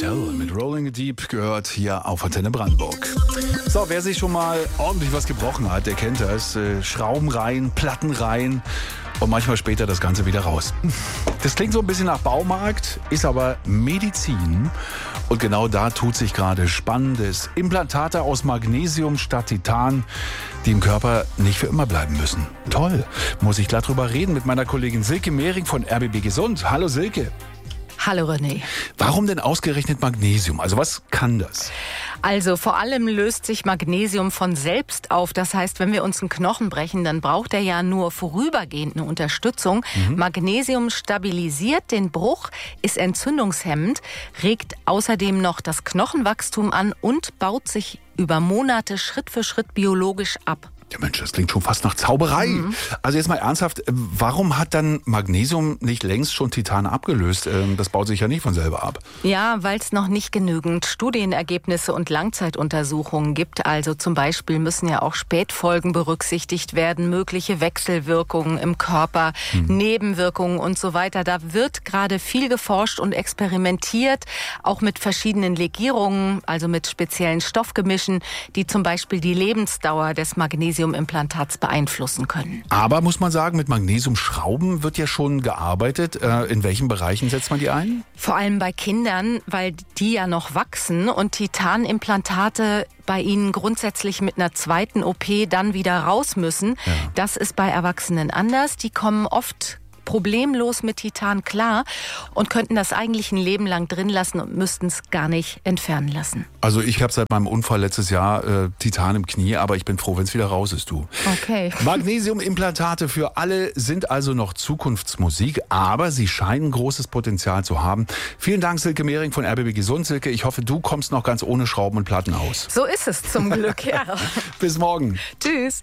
Adele mit Rolling Deep gehört hier auf Antenne Brandenburg. So, wer sich schon mal ordentlich was gebrochen hat, der kennt das. Schrauben rein, Platten rein und manchmal später das Ganze wieder raus. Das klingt so ein bisschen nach Baumarkt, ist aber Medizin. Und genau da tut sich gerade Spannendes. Implantate aus Magnesium statt Titan, die im Körper nicht für immer bleiben müssen. Toll, muss ich glatt drüber reden mit meiner Kollegin Silke Mehring von RBB Gesund. Hallo Silke. Hallo René. Warum denn ausgerechnet Magnesium? Also was kann das? Also vor allem löst sich Magnesium von selbst auf. Das heißt, wenn wir uns einen Knochen brechen, dann braucht er ja nur vorübergehend eine Unterstützung. Magnesium stabilisiert den Bruch, ist entzündungshemmend, regt außerdem noch das Knochenwachstum an und baut sich über Monate Schritt für Schritt biologisch ab. Ja Mensch, das klingt schon fast nach Zauberei. Also jetzt mal ernsthaft, warum hat dann Magnesium nicht längst schon Titan abgelöst? Das baut sich ja nicht von selber ab. Ja, weil es noch nicht genügend Studienergebnisse und Langzeituntersuchungen gibt. Also zum Beispiel müssen ja auch Spätfolgen berücksichtigt werden, mögliche Wechselwirkungen im Körper, Nebenwirkungen und so weiter. Da wird gerade viel geforscht und experimentiert, auch mit verschiedenen Legierungen, also mit speziellen Stoffgemischen, die zum Beispiel die Lebensdauer des Magnesiumimplantats beeinflussen können. Aber muss man sagen, mit Magnesiumschrauben wird ja schon gearbeitet. In welchen Bereichen setzt man die ein? Vor allem bei Kindern, weil die ja noch wachsen und Titanimplantate bei ihnen grundsätzlich mit einer zweiten OP dann wieder raus müssen. Ja. Das ist bei Erwachsenen anders. Die kommen oft problemlos mit Titan klar und könnten das eigentlich ein Leben lang drin lassen und müssten es gar nicht entfernen lassen. Also ich habe seit meinem Unfall letztes Jahr Titan im Knie, aber ich bin froh, wenn es wieder raus ist, du. Okay. Magnesiumimplantate für alle sind also noch Zukunftsmusik, aber sie scheinen großes Potenzial zu haben. Vielen Dank, Silke Mehring von RBB Gesund. Silke, ich hoffe, du kommst noch ganz ohne Schrauben und Platten aus. So ist es zum Glück, ja. Bis morgen. Tschüss.